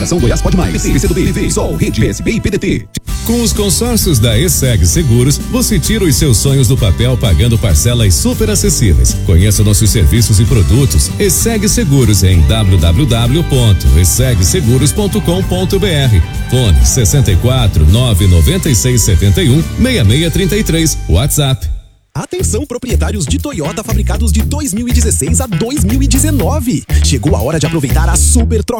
Associação Goiás Pode Mais. PCdoB, Sol, Rede, PSB e PDT. Com os consórcios da ESSEG Seguros, você tira os seus sonhos do papel pagando parcelas super acessíveis. Conheça nossos serviços e produtos. ESSEG Seguros em www.essegseguros.com.br. Fone 64 996 71 6633. WhatsApp. Atenção, proprietários de Toyota fabricados de 2016 a 2019. Chegou a hora de aproveitar a super troca